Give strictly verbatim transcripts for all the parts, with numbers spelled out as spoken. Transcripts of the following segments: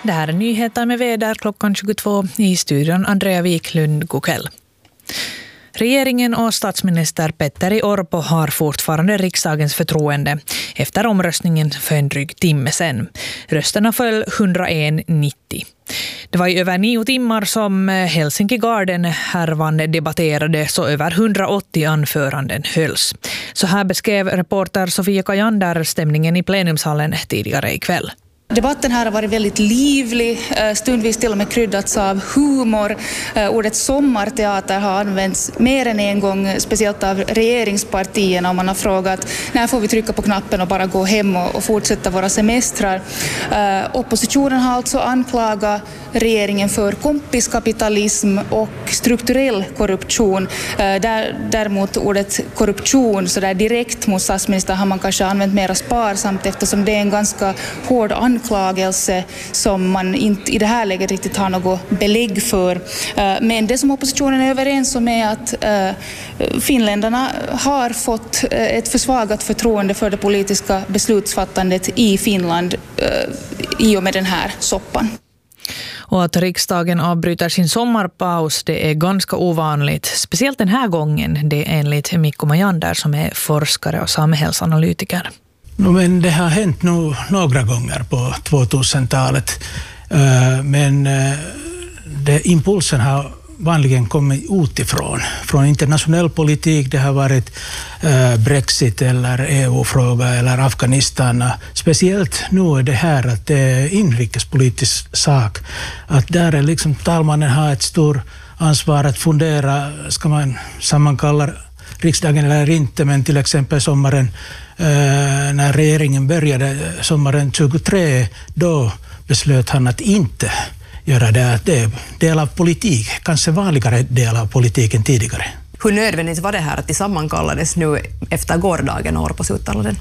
Det här är nyheter med väder klockan tjugotvå i studion Andrea Wiklund. God kväll. Regeringen och statsminister Petteri Orpo har fortfarande riksdagens förtroende efter omröstningen för en dryg timme sedan. Rösterna föll hundraen nittio. Det var i över nio timmar som Helsinki Garden härvan debatterades och över hundraåttio anföranden hölls. Så här beskrev reporter Sofia Kajander stämningen i plenumsalen tidigare ikväll. Debatten här har varit väldigt livlig, stundvis till och med kryddats av humor. Ordet sommarteater har använts mer än en gång, speciellt av regeringspartierna, om man har frågat när får vi trycka på knappen och bara gå hem och fortsätta våra semestrar. Oppositionen har alltså anklagat regeringen för kompiskapitalism och strukturell korruption. Däremot ordet korruption så där direkt mot statsminister har man kanske använt mera sparsamt, eftersom det är en ganska hård anklagelse som man inte i det här läget riktigt har något belägg för. Men det som oppositionen är överens om är att finländarna har fått ett försvagat förtroende för det politiska beslutsfattandet i Finland i och med den här soppan. Och att riksdagen avbryter sin sommarpaus, det är ganska ovanligt. Speciellt den här gången, det är enligt Mikko Majander som är forskare och samhällsanalytiker. No, men det har hänt nog några gånger på tvåtusentalet. Men det, impulsen har vanligen kommit utifrån. Från internationell politik, det har varit Brexit eller E U-fråga eller Afghanistan. Speciellt nu är det här att det är inrikespolitisk sak. Att där är liksom talmannen har ett stort ansvar att fundera, ska man sammankalla riksdagen eller inte, men till exempel sommaren när regeringen började sommaren tjugotre, då beslöt han att inte göra det. Att det är del av politik, kanske vanligare del av politiken tidigare. Hur nödvändigt var det här att det sammankallades nu efter gårdagen och Orpos uttalanden?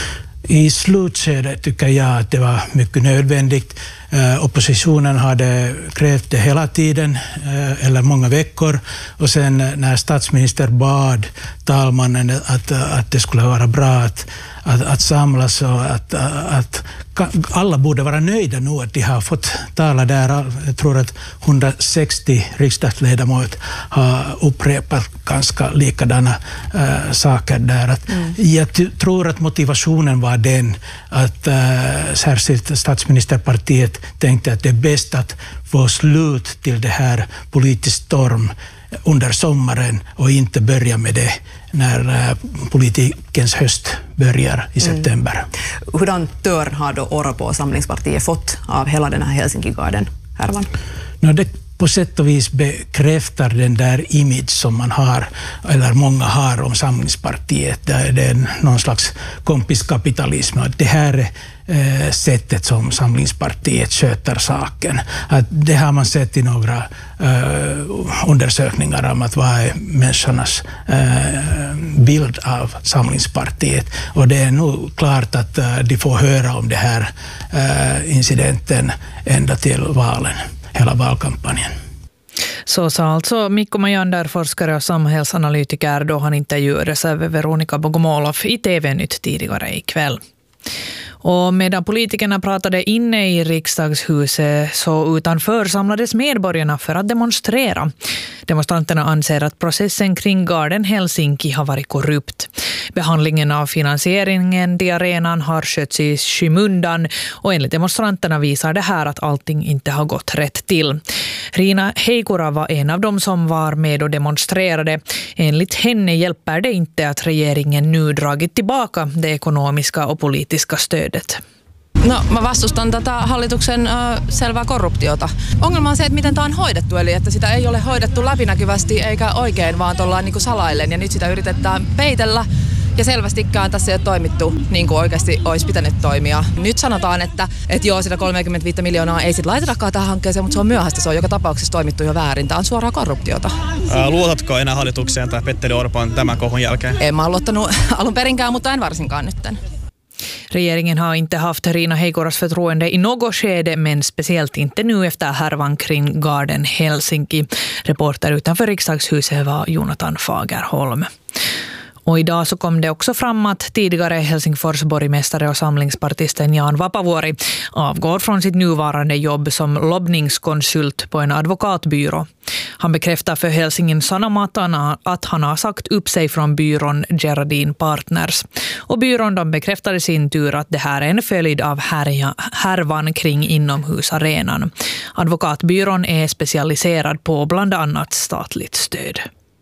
I slutskedet tycker jag att det var mycket nödvändigt. Eh, oppositionen hade krävt det hela tiden, eh, eller många veckor. Och sen när statsminister bad talmannen att, att det skulle vara bra att, att, att samlas och att, att alla borde vara nöjda nu att de har fått tala där. Jag tror att hundrasextio riksdagsledamöter har upprepat ganska likadana äh, saker där. Att mm. Jag t- tror att motivationen var den att äh, särskilt statsministerpartiet tänkte att det är bäst att få slut till det här politisk storm under sommaren och inte börja med det när äh, politikens höst börjar i september. Mm. Hurdan törn har då Orpo och Samlingspartiet fått av hela den här Helsinki Garden härvan? No, det på sätt och vis bekräftar den där image som man har, eller många har om Samlingspartiet. Det är någon slags kompiskapitalism. Det här är eh, sättet som Samlingspartiet sköter saken. Att det har man sett i några eh, undersökningar om att vad är människornas eh, bild av Samlingspartiet. Och det är nog klart att eh, de får höra om det här eh, incidenten ända till valen. Hela valkampanjen. Så sa alltså Mikko Majander, forskare och samhällsanalytiker, då han intervjuades av Veronica Bogomolov i T V-nytt tidigare ikväll. Och medan politikerna pratade inne i riksdagshuset så utanför samlades medborgarna för att demonstrera. Demonstranterna anser att processen kring Garden Helsinki har varit korrupt. Behandlingen av finansieringen till arenan har skötts i skymundan och enligt demonstranterna visar det här att allting inte har gått rätt till. Riina Heikura var en av dem som var med och demonstrerade. Enligt henne hjälper det inte att regeringen nu dragit tillbaka det ekonomiska och politiska stödet. No, mä vastustan tätä hallituksen äh, selvää korruptiota. Ongelma on se, että miten tämä on hoidettu, eli että sitä ei ole hoidettu läpinäkyvästi eikä oikein, vaan ollaan niin kuin salaillen ja nyt sitä yritetään peitellä. Ja selvästikään tässä ei ole toimittu niin kuin oikeasti olisi pitänyt toimia. Nyt sanotaan, että, että joo, sitä kolmekymmentäviisi miljoonaa ei sitten laitetakaan tähän hankkeeseen, mutta se on myöhäistä. Se on joka tapauksessa toimittu jo väärin. Tämä on suoraa korruptiota. Ää, luotatko enää hallitukseen tai Petteri Orpoon tämän kohun jälkeen? En mä ole luottanut alun perinkään, mutta en varsinkaan nytten. Regeringen har inte haft Riina Heikuras förtroende i något skede, men speciellt inte nu efter härvan kring Garden Helsinki. Reporter utanför riksdagshuset var Jonathan Fagerholm. Och idag så kom det också fram att tidigare Helsingfors borgmästare och samlingspartisten Jan Vapaavuori avgår från sitt nuvarande jobb som lobbningskonsult på en advokatbyrå. Han bekräftar för Helsingin Sanomat att han har sagt upp sig från byrån Gerardin Partners. Och byrån de bekräftade sin tur att det här är en följd av härja, härvan kring inomhusarenan. Advokatbyrån är specialiserad på bland annat statligt stöd.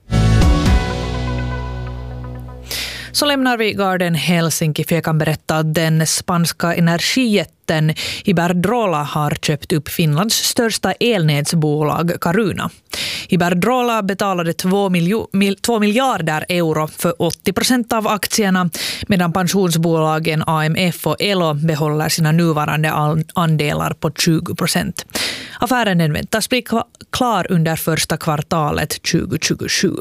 Så lämnar vi Garden Helsinki, för jag kan berätta att den spanska energijätten Iberdrola har köpt upp Finlands största elnätsbolag Caruna. Iberdrola betalade två miljarder euro för åttio procent av aktierna, medan pensionsbolagen A M F och Elo behåller sina nuvarande andelar på tjugo procent. Affären den väntas bli klar under första kvartalet tjugohundratjugosju.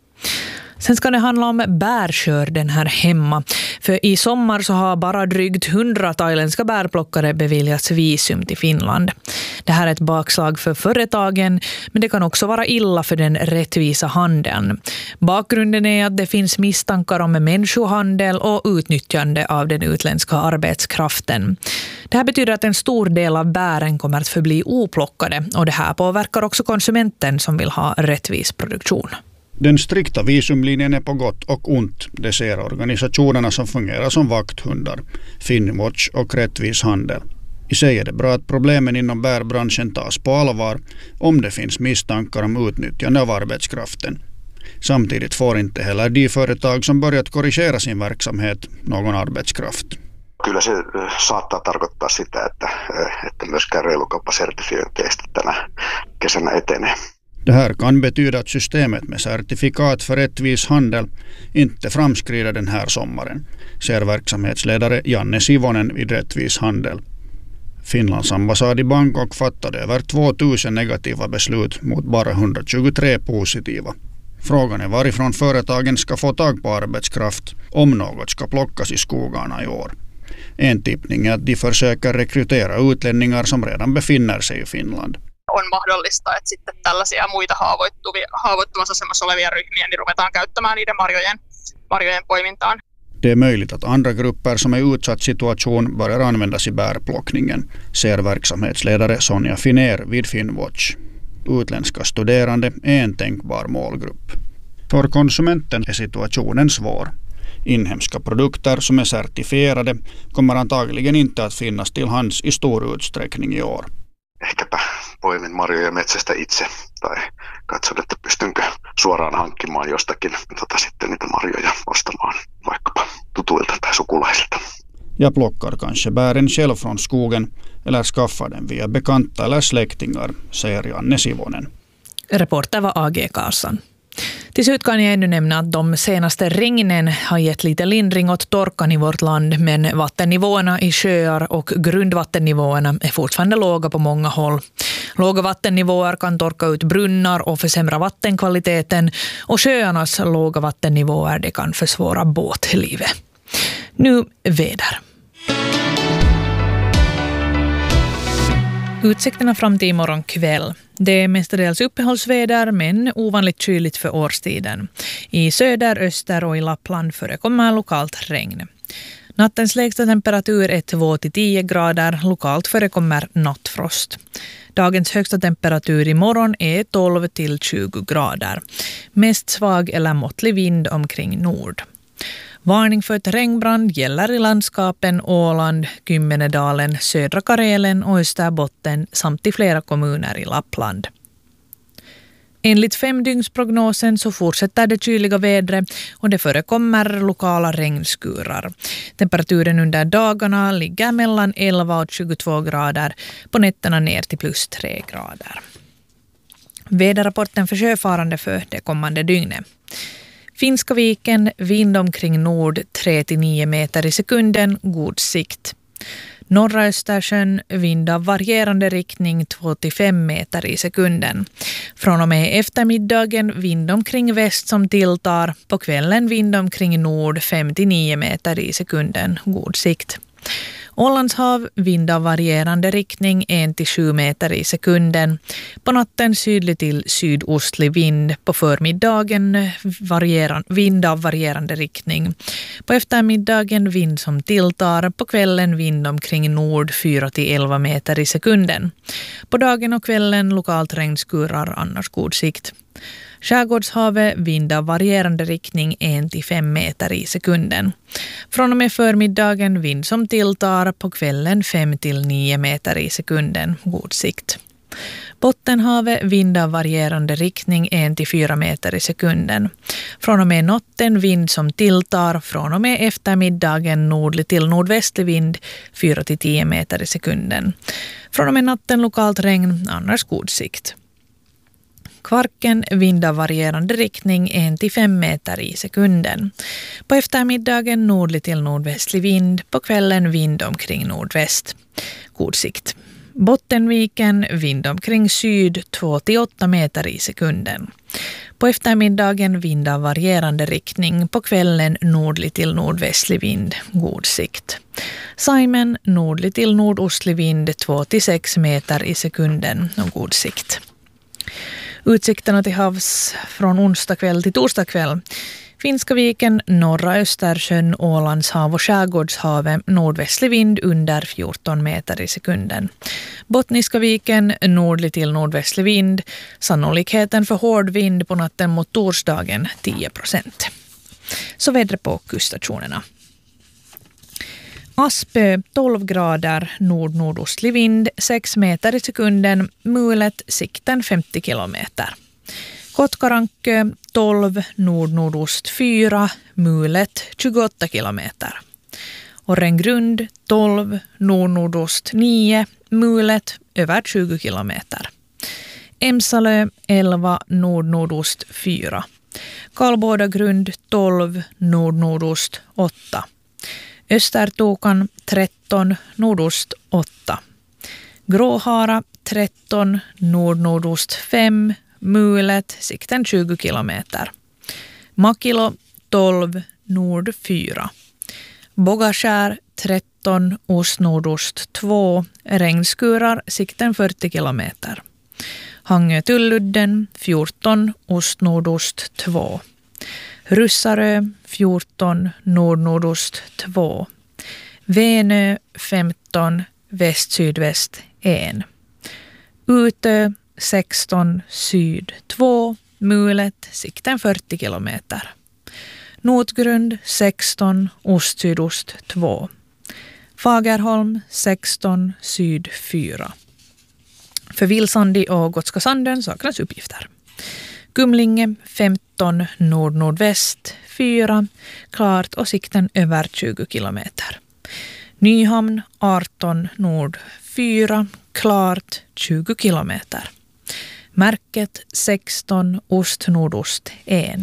Sen ska det handla om bärskörden här hemma. För i sommar så har bara drygt hundra thailändska bärplockare beviljats visum till Finland. Det här är ett bakslag för företagen, men det kan också vara illa för den rättvisa handeln. Bakgrunden är att det finns misstankar om människohandel och utnyttjande av den utländska arbetskraften. Det här betyder att en stor del av bären kommer att förbli oplockade, och det här påverkar också konsumenten som vill ha rättvis produktion. Den strikta visumlinjen är på gott och ont, det ser organisationerna som fungerar som vakthundar, Finnwatch och Rättvis handel. I sig är det bra att problemen inom bärbranschen tas på allvar om det finns misstankar om utnyttjande av arbetskraften. Samtidigt får inte heller de företag som börjat korrigera sin verksamhet någon arbetskraft. Kyllä se saattaa tarkoittaa sitä, että, että myöskään reilukauppasertifiointi tänä kesänä etenee. Det här kan betyda att systemet med certifikat för rättvis handel inte framskrider den här sommaren, säger verksamhetsledare Janne Sivonen vid Rättvis handel. Finlands ambassad i Bangkok fattade över tvåtusen negativa beslut mot bara hundratjugotre positiva. Frågan är varifrån företagen ska få tag på arbetskraft om något ska plockas i skogarna i år. En tippning är att de försöker rekrytera utlänningar som redan befinner sig i Finland. On mahdollista, että sitten tällaisia muita haavoittuvia, haavoittuvassa asemassa olevia ryhmiä niin ruvetaan käyttämään niiden marjojen, marjojen poimintaan. Det är möjligt att andra grupper som är i utsatt situation börjar användas i bärplockningen, ser verksamhetsledare Sonja Finner vid Finnwatch. Utländska studerande är en tänkbar målgrupp. För konsumenten är situationen svår. Inhemska produkter som är certifierade kommer antagligen inte att finnas till hands i stor utsträckning i år. Ehkäpä poimin marjoja metsästä itse tai katson, että pystynkö suoraan hankkimaan jostakin tota, sitten niitä marjoja ostamaan vaikkapa tutuilta tai sukulaisilta. Ja plockar kanske bären själv från skogen eller skaffar den via bekanta eller släktingar, säger Janne Sivonen. Reporter var A G Karlsson. Till slut kan jag ännu nämna att de senaste regnen har gett lite lindring åt torkan i vårt land, men vattennivåerna i sjöar och grundvattennivåerna är fortfarande låga på många håll. Låga vattennivåer kan torka ut brunnar och försämra vattenkvaliteten, och sjöarnas låga vattennivåer det kan försvåra båtlivet. Nu väder. Utsikterna fram till imorgon kväll. Det är mestadels uppehållsväder, men ovanligt kyligt för årstiden. I söder, öster och i Lappland förekommer lokalt regn. Nattens lägsta temperatur är två till tio grader, lokalt förekommer nattfrost. Dagens högsta temperatur imorgon är tolv till tjugo grader. Mest svag eller måttlig vind omkring nord. Varning för ett regnbrand gäller i landskapen Åland, Kymmenedalen, södra Karelen och Österbotten samt i flera kommuner i Lappland. Enligt femdygnsprognosen så fortsätter det kyliga vädret och det förekommer lokala regnskurar. Temperaturen under dagarna ligger mellan elva och tjugotvå grader, på nätterna ner till plus tre grader. Väderrapporten för sjöfarande för det kommande dygnet. Finska viken, vind omkring nord tre till nio meter i sekunden, god sikt. Norra Östersjön, vind av varierande riktning två till fem meter i sekunden. Från och med eftermiddagen vind omkring väst som tilltar, på kvällen vind omkring nord fem till nio meter i sekunden, god sikt. Ålands hav, vind av varierande riktning en till sju meter i sekunden. På natten sydlig till sydostlig vind. På förmiddagen varieran, vind av varierande riktning. På eftermiddagen vind som tilltar. På kvällen vind omkring nord fyra till elva meter i sekunden. På dagen och kvällen lokalt regnskurar, annars god sikt. Skärgårdshavet vind av varierande riktning en till fem meter i sekunden. Från och med förmiddagen vind som tilltar, på kvällen fem till nio meter i sekunden, god sikt. Bottenhavet vind av varierande riktning en till fyra meter i sekunden. Från och med natten vind som tilltar, från och med eftermiddagen nordlig till nordvästlig vind fyra till tio meter i sekunden. Från och med natten lokalt regn, annars god sikt. Kvarken vind av varierande riktning en till fem meter i sekunden. På eftermiddagen nordlig till nordvästlig vind, på kvällen vind omkring nordväst. God sikt. Bottenviken vind omkring syd två till åtta meter i sekunden. På eftermiddagen vind av varierande riktning, på kvällen nordlig till nordvästlig vind, god sikt. Saimen nordlig till nordostlig vind två till sex meter i sekunden och god sikt. Utsikterna till havs från onsdag kväll till torsdag kväll. Finska viken, norra Östersjön, Ålands hav och skärgårdshavet, nordvästlig vind under fjorton meter i sekunden. Bottniska viken, nordlig till nordvästlig vind. Sannolikheten för hård vind på natten mot torsdagen tio procent. Så vädret på kuststationerna. Aspö tolv grader, nord-nordostlig vind sex meter i sekunden, mulet sikten femtio kilometer. Kotkarankö tolv, nord-nordost fyra, mulet tjugoåtta kilometer. Orrengrund tolv, nord-nordost nio, mulet över tjugo kilometer. Emsalö elva, nord-nordost fyra. Karlbådagrund tolv, nord-nordost åtta. Östertokan tretton, nordost åtta. Gråhara tretton, nord-nordost fem, mulet sikten tjugo kilometer. Makilo tolv, nord fyra. Bogaskär tretton, ost-nordost två, regnskurar sikten fyrtio kilometer. Hangö-Tulludden fjorton, ost-nordost två. Russarö fjorton, nord-nordost två. Venö femton, väst-sydväst ett. Utö sexton, syd två, mulet sikten fyrtio kilometer. Notgrund sexton, ost-sydost två. Fagerholm sexton, syd fyra. För Vilsandi och Gotska Sanden saknas uppgifter. Kumlinge femton, nord-nordväst fyra, klart och sikten över tjugo kilometer. Nyhamn arton, nord fyra, klart tjugo kilometer. Märket sexton, ost-nordost ett.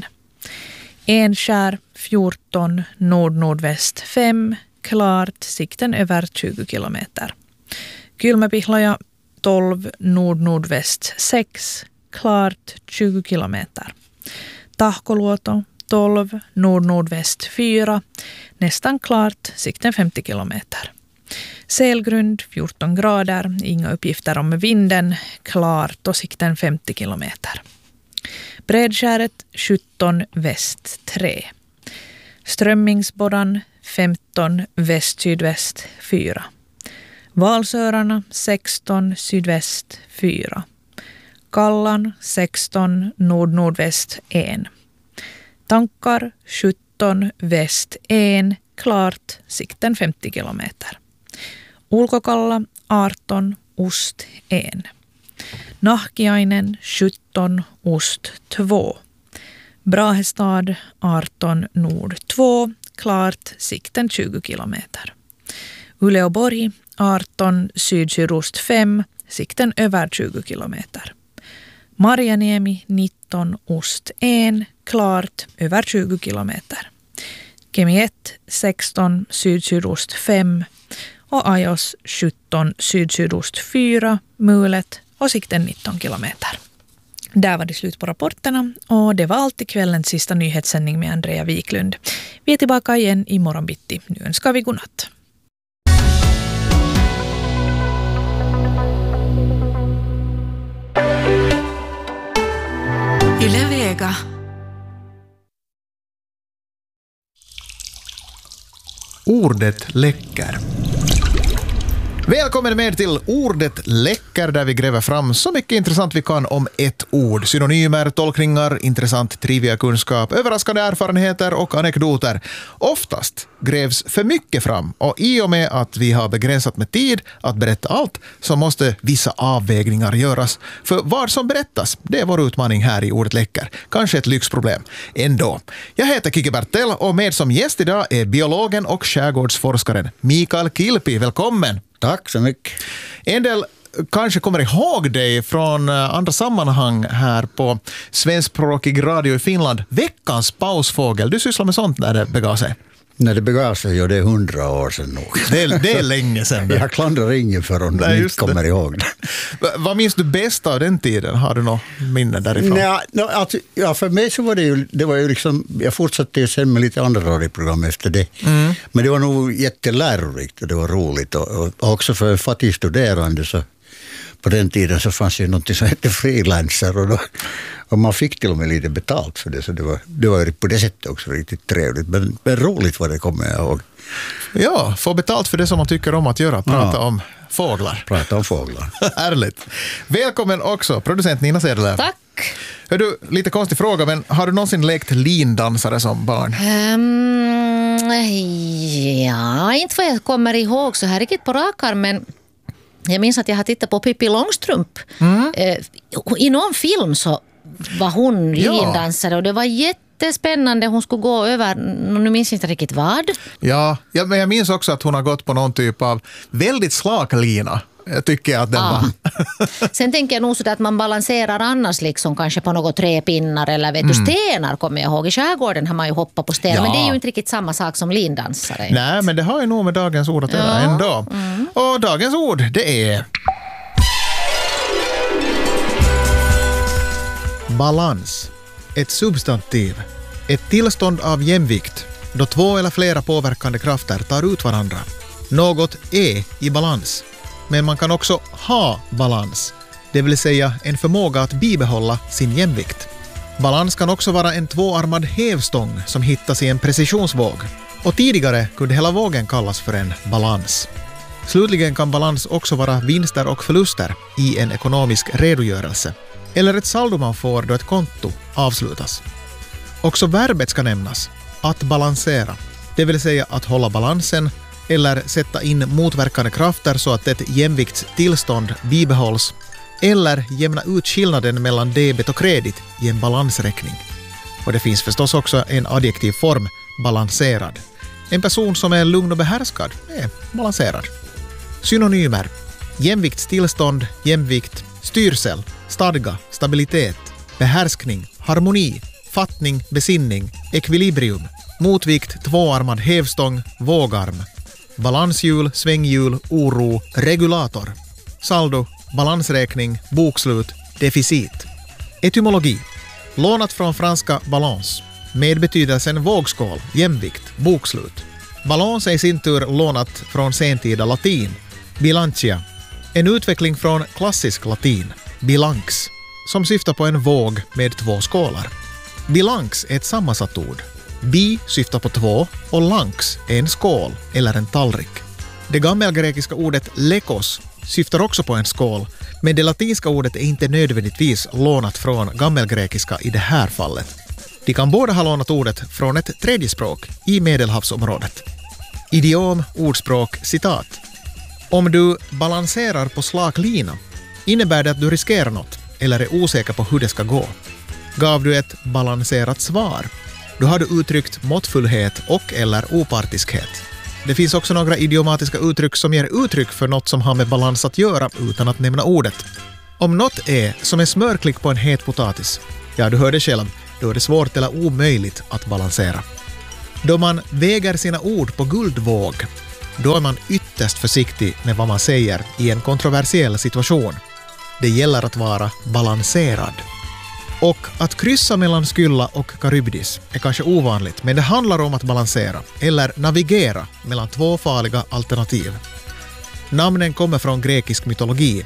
Enskär fjorton, nord-nordväst fem, klart sikten över tjugo kilometer. Kylmäpihlaja tolv, nord-nordväst sex, klart tjugo kilometer. Tahkoluoto tolv, nord-nordväst fyra, nästan klart sikten femtio kilometer. Selgrund fjorton grader, inga uppgifter om vinden, klart och sikten femtio kilometer. Bredskäret sjutton, väst tre. Strömmingsborran femton, väst-sydväst fyra. Valsörarna sexton, sydväst fyra. Kallan sexton, nord-nordväst ett. Tankar sjutton, väst ett, klart, sikten femtio kilometer. Ulkokalla arton, ost ett. Nahkiainen sjutton, ost två. Brahestad arton, nord två, klart, sikten tjugo kilometer. Uleåborg arton, syd-sydost fem, sikten över tjugo kilometer. Marjaniemi nitton, ost ett, klart, över tjugo kilometer. Kemi ett sexton, syd-sydost fem och Ajos sjutton, syd-sydost fyra, mulet och sikten nitton kilometer. Där var det slut på rapporterna och det var allt i kvällens sista nyhetssändning med Andrea Wiklund. Vi är tillbaka igen i morgon bitti. Nu önskar vi godnatt. Yle Vega. Ordet läcker. Välkommen med till Ordet läcker där vi gräver fram så mycket intressant vi kan om ett ord. Synonymer, tolkningar, intressant trivia-kunskap, överraskande erfarenheter och anekdoter. Oftast grävs för mycket fram och i och med att vi har begränsat med tid att berätta allt så måste vissa avvägningar göras. För vad som berättas, det är vår utmaning här i Ordet läcker. Kanske ett lyxproblem ändå. Jag heter Kiki Bertel och med som gäst idag är biologen och skärgårdsforskaren Mikael Kilpi. Välkommen! Tack så mycket. En del kanske kommer ihåg dig från andra sammanhang här på svenskspråkig radio i Finland. Veckans pausfågel. Du sysslar med sånt när det begav sig. När det begav sig, ja, det är hundra år sedan nog. Det är, det är länge sedan. Jag klandrar ingen för om de inte kommer det. ihåg det. Vad minns du bäst av den tiden? Har du något minne därifrån? Nej, no, alltså, ja, för mig så var det ju, det var ju liksom, jag fortsatte ju sen med lite andra radioprogram efter det. Mm. Men det var nog jättelärorikt och det var roligt. Och, och också för fattig studerande så på den tiden så fanns ju något som hette frilanser och, då, och man fick till och med lite betalt för det, så det var, det var på det sättet också riktigt trevligt, men, men roligt var det, kommer jag ihåg. Ja, få betalt för det som man tycker om att göra, prata ja. om fåglar. Prata om fåglar. Ärligt. Välkommen också, producent Nina Sedelöv. Tack. Hör du, lite konstig fråga, men har du någonsin lekt lindansare som barn? Um, ja, inte vad jag kommer ihåg så här riktigt på rakar, men jag minns att jag har tittat på Pippi Långstrump. Mm. Eh, I någon film så var hon lindansare och det var jättespännande. Hon skulle gå över, nu minns jag inte riktigt vad. Ja, ja, men jag minns också att hon har gått på någon typ av väldigt slak lina. Jag tycker att den ja. var. Sen tänker jag nog så att man balanserar annars liksom kanske på något träpinnar eller vet du, mm. stenar kommer jag ihåg. I skärgården har man ju hoppat på stenar, ja. men det är ju inte riktigt samma sak som lindansare. Nej, inte. Men det har ju nog med dagens ord att göra ja. ändå. Mm. Och dagens ord, det är balans. Ett substantiv. Ett tillstånd av jämvikt då två eller flera påverkande krafter tar ut varandra. Något är i balans. Men man kan också ha balans, det vill säga en förmåga att bibehålla sin jämvikt. Balans kan också vara en tvåarmad hävstång som hittas i en precisionsvåg. Och tidigare kunde hela vågen kallas för en balans. Slutligen kan balans också vara vinster och förluster i en ekonomisk redogörelse. Eller ett saldo man får då ett konto avslutas. Också verbet ska nämnas, att balansera. Det vill säga att hålla balansen eller sätta in motverkande krafter så att ett jämviktstillstånd bibehålls, eller jämna ut skillnaden mellan debet och kredit i en balansräkning. Och det finns förstås också en adjektiv form, balanserad. En person som är lugn och behärskad är balanserad. Synonymer: jämviktstillstånd, jämvikt, styrsel, stadga, stabilitet, behärskning, harmoni, fattning, besinning, ekvilibrium, motvikt, tvåarmad hävstång, vågarm, balanshjul, svänghjul, oro, regulator, saldo, balansräkning, bokslut, deficit. Etymologi: lånat från franska balance, med betydelsen vågskål, jämvikt, bokslut. Balans är i sin tur lånat från sentida latin, bilancia, en utveckling från klassisk latin, bilanx, som syftar på en våg med två skålar. Bilanx är ett sammansatt ord. Bi syftar på två och lanx är en skål eller en tallrik. Det gammelgrekiska ordet lekos syftar också på en skål, men det latinska ordet är inte nödvändigtvis lånat från gammelgrekiska i det här fallet. De kan båda ha lånat ordet från ett tredje språk i Medelhavsområdet. Idiom, ordspråk, citat. Om du balanserar på slak lina innebär det att du riskerar något eller är osäker på hur det ska gå. Gav du ett balanserat svar, då har du uttryckt måttfullhet och eller opartiskhet. Det finns också några idiomatiska uttryck som ger uttryck för något som har med balans att göra utan att nämna ordet. Om något är som en smörklick på en het potatis, ja du hör det själv, då är det svårt eller omöjligt att balansera. Då man väger sina ord på guldvåg, då är man ytterst försiktig med vad man säger i en kontroversiell situation. Det gäller att vara balanserad. Och att kryssa mellan Skylla och Karybdis är kanske ovanligt, men det handlar om att balansera eller navigera mellan två farliga alternativ. Namnen kommer från grekisk mytologi.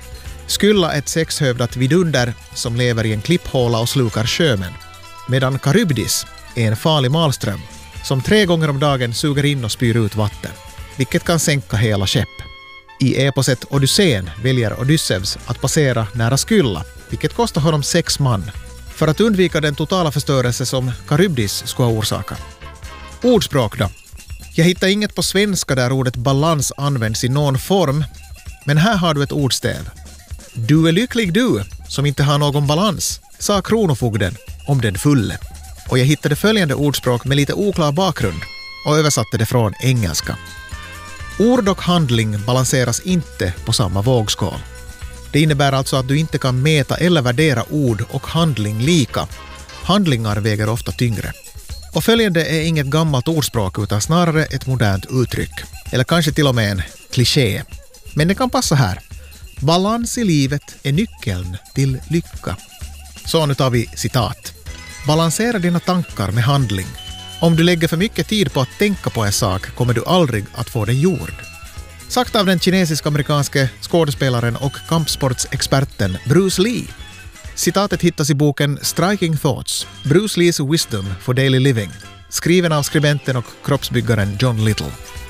Skylla ett sexhövdat vidunder som lever i en klipphåla och slukar sjömän. Medan Charybdis är en farlig malström som tre gånger om dagen suger in och spyr ut vatten, vilket kan sänka hela skepp. I eposet Odysseen väljer Odysseus att passera nära Skylla, vilket kostar honom sex man, för att undvika den totala förstörelse som Charybdis skulle ha orsakat. Ordspråk då. Jag hittar inget på svenska där ordet balans används i någon form, men här har du ett ordstäv. Du är lycklig du, som inte har någon balans, sa kronofogden om den fulle. Och jag hittade följande ordspråk med lite oklar bakgrund och översatte det från engelska. Ord och handling balanseras inte på samma vågskål. Det innebär alltså att du inte kan mäta eller värdera ord och handling lika. Handlingar väger ofta tyngre. Och följande är inget gammalt ordspråk utan snarare ett modernt uttryck. Eller kanske till och med en kliché. Men det kan passa här. Balans i livet är nyckeln till lycka. Så nu tar vi citat. Balansera dina tankar med handling. Om du lägger för mycket tid på att tänka på en sak kommer du aldrig att få den gjord. Sagt av den kinesisk-amerikanske skådespelaren och kampsportsexperten Bruce Lee. Citatet hittas i boken Striking Thoughts, Bruce Lees Wisdom for Daily Living, skriven av skribenten och kroppsbyggaren John Little.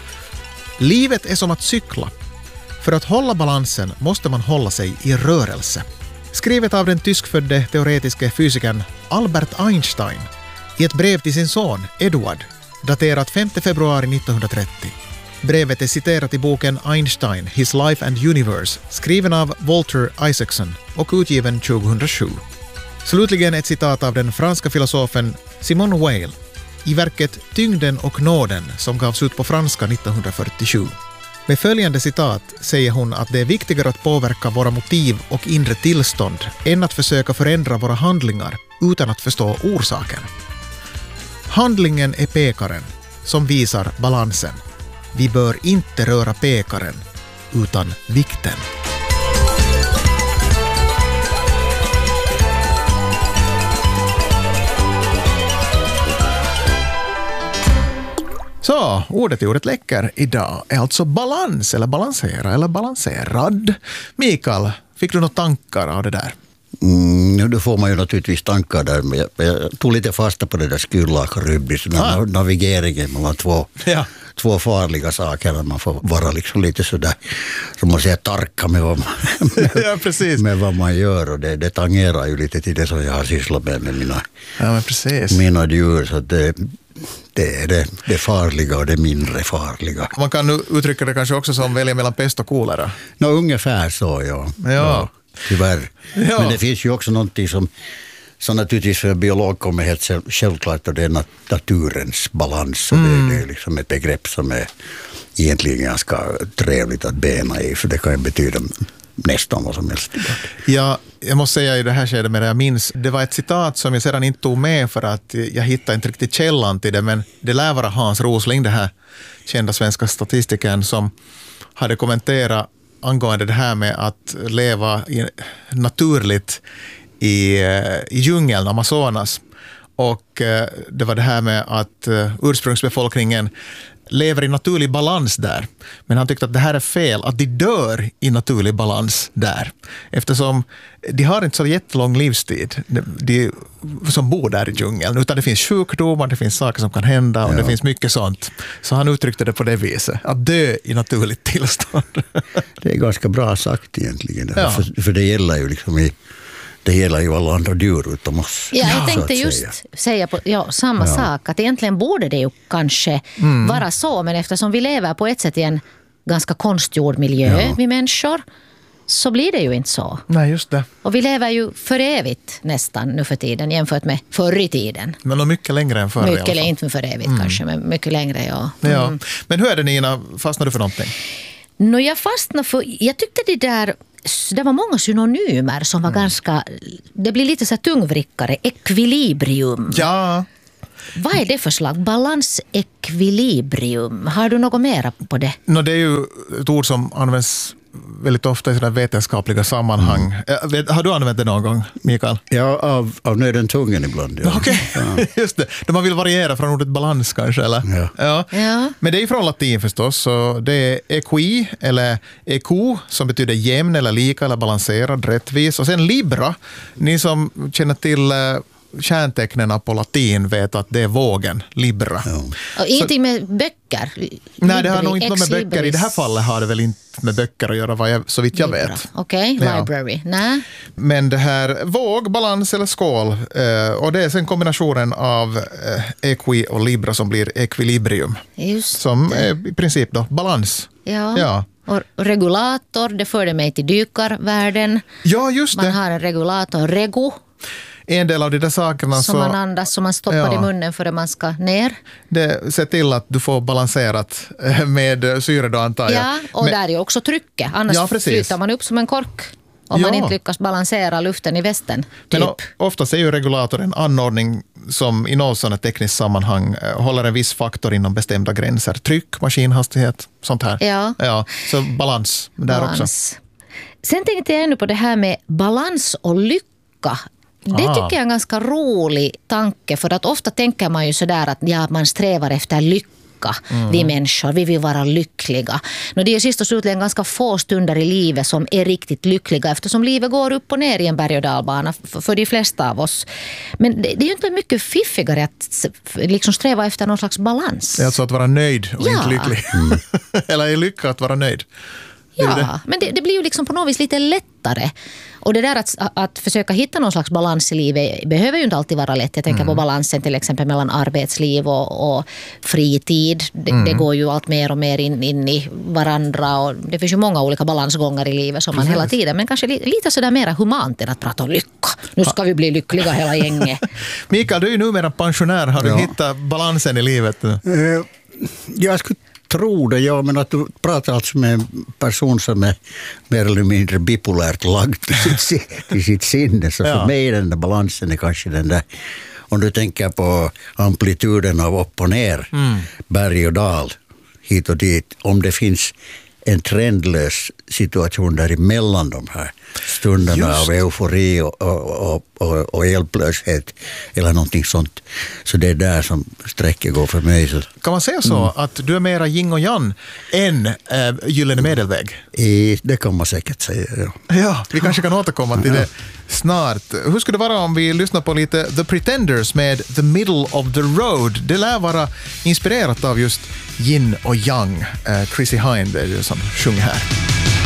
Livet är som att cykla. För att hålla balansen måste man hålla sig i rörelse. Skrivet av den tyskfödde teoretiske fysikern Albert Einstein i ett brev till sin son Edward, daterat femte februari nittonhundratrettio. Brevet är citerat i boken Einstein, His Life and Universe, skriven av Walter Isaacson och utgiven tjugohundrasju. Slutligen ett citat av den franska filosofen Simone Weil i verket Tyngden och nåden som gavs ut på franska nittonhundrafyrtiosju. Med följande citat säger hon att det är viktigare att påverka våra motiv och inre tillstånd än att försöka förändra våra handlingar utan att förstå orsaken. Handlingen är pekaren som visar balansen. Vi bör inte röra pekaren utan vikten. Så, ordet i ordet läcker idag är alltså balans eller balansera eller balanserad. Mikael, fick du några tankar av det där? Mm, då får man ju naturligtvis tankar där, men jag, jag tog lite fasta på det där Skylla och Charybdis, ah. navigeringen mellan två, ja. två farliga saker, där man får vara liksom lite sådär, som man säger, tarka med vad man, ja, precis. med vad man gör, och det, det tangerar ju lite till det som jag har sysslat med med mina, ja, men precis. mina djur, så det Det är det, det farliga och det mindre farliga. Man kan nu uttrycka det kanske också som välja mellan pest och kolera. Nå, ungefär så, ja. Ja. ja tyvärr. Ja. Men det finns ju också någonting som, som naturligtvis för en biolog kommer helt självklart, och det är nat- naturens balans. Och mm. det, det är liksom ett begrepp som är egentligen ganska trevligt att bena i, för det kan ju betyda nästan vad som helst. Ja, jag måste säga i det här skedet, men jag minns, det var ett citat som jag sedan inte tog med för att jag hittade inte riktigt källan till det, men det lär vara Hans Rosling, det här kända svenska statistikern, som hade kommenterat angående det här med att leva i, naturligt i, i djungeln, Amazonas. Och det var det här med att ursprungsbefolkningen lever i naturlig balans där. Men han tyckte att det här är fel, att de dör i naturlig balans där. Eftersom de har inte så jättelång livstid, de, de som bor där i djungeln, utan det finns sjukdomar, det finns saker som kan hända och ja. det finns mycket sånt. Så han uttryckte det på det viset, att dö i naturligt tillstånd. Det är ganska bra sagt egentligen, ja. för, för det gäller ju liksom i Det gäller ju alla andra djur utom oss. Ja, jag tänkte just säga, säga på, ja, samma ja. sak. Att egentligen borde det ju kanske mm. vara så. Men eftersom vi lever på ett sätt i en ganska konstgjord miljö, ja. vi människor, så blir det ju inte så. Nej, just det. Och vi lever ju för evigt nästan nu för tiden jämfört med förr i tiden. Men nog mycket längre än förr. Mycket, inte för evigt mm. kanske, men mycket längre, ja. Mm. ja. Men hur är det, Nina? Fastnar du för någonting? No, jag fastnar för, jag tyckte det där, det var många synonymer som var mm. ganska, det blir lite så tungvrickare. Ekvilibrium. Ja. Vad är det för slag? Balansekvilibrium. Har du något mer på det? No, det är ju ett ord som används väldigt ofta i sådana vetenskapliga sammanhang. Mm. Har du använt det någon gång, Mikael? Ja, av, av nöden tvungen ibland. Ja. Okej, okay. Ja. Just det. När man vill variera från ordet balans kanske, eller? Ja. Ja. Ja. Men det är från latin förstås, så det är equi eller equo som betyder jämn eller lika eller balanserad, rättvis. Och sen libra, ni som känner till kärntecknen på latin vet att det är vågen, libra. Ja. Och ingenting med böcker? Libri, nej, det har nog inte något med böcker. Libris. I det här fallet har det väl inte med böcker att göra, vad jag, så vitt jag libra. Vet. Okej, okay. Ja. Library. Nej. Men det här våg, balans eller skål, och det är sen kombinationen av equi och libra som blir equilibrium. Just som det. Är i princip då balans. Ja. Ja. Och regulator, det förde mig till dykarvärlden. Ja, just det. Man har en regulator, regu. En del av de där sakerna som så, man andas, som man stoppar ja. I munnen för att man ska ner. Det ser till att du får balanserat med syre då, antar jag. Ja, och Men, där är också trycket. Annars ja, flyter man upp som en kork om ja. Man inte lyckas balansera luften i västen. Typ. Men oftast är ju regulator en anordning som i något sådant tekniskt sammanhang håller en viss faktor inom bestämda gränser. Tryck, maskinhastighet, sånt här. Ja. Ja, så balans där balans. Också. Sen tänkte jag ännu på det här med balans och lycka. Det Aha. tycker jag är en ganska rolig tanke, för att ofta tänker man ju sådär att ja, man strävar efter lycka, mm. vi människor, vi vill vara lyckliga. Men det är sist och slutligen ganska få stunder i livet som är riktigt lyckliga, eftersom livet går upp och ner i en berg- och dalbana för, för de flesta av oss. Men det, det är ju inte mycket fiffigare att liksom sträva efter någon slags balans. Det är alltså att vara nöjd och ja. Inte lycklig. Mm. Eller är lycka att vara nöjd. Ja, det. Men det, det blir ju liksom på något vis lite lättare. Och det där att, att försöka hitta någon slags balans i livet behöver ju inte alltid vara lätt. Jag tänker mm. på balansen till exempel mellan arbetsliv och, och fritid. Det, mm. det går ju allt mer och mer in, in i varandra. Och det finns ju många olika balansgångar i livet som man Precis. Hela tiden. Men kanske li, lite sådär mer humant än att prata om lycka. Nu ska vi bli lyckliga hela gänget. Mikael, du är ju numera pensionär. Har du ja. Hittat balansen i livet? Uh, jag skulle tror det, ja, men att du pratar alltså med en person som är mer eller mindre bipolärt lagd till sitt, till sitt sinne. Så ja. För mig den där balansen är kanske den där, om du tänker på amplituden av upp och ner, mm. berg och dal, hit och dit. Om det finns en trendlös situation däremellan de här stunderna Just. Av eufori och, och, och, och, och hjälplöshet eller någonting sånt. Så det är där som sträcket går för mig. Så. Kan man säga så mm. att du är mera yin och yang än äh, gyllene medelväg? I, det kan man säkert säga, ja. Ja, vi kanske kan återkomma till det snart. Hur skulle det vara om vi lyssnar på lite The Pretenders med The Middle of the Road? Det lär vara inspirerat av just yin och yang. Uh, Chrissy Hynde är det som sjunger här.